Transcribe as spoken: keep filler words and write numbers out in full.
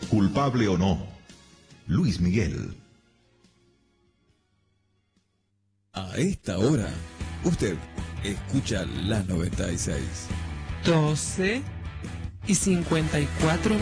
culpable o no. Luis Miguel. A esta hora, usted escucha la noventa y seis. doce y cincuenta y cuatro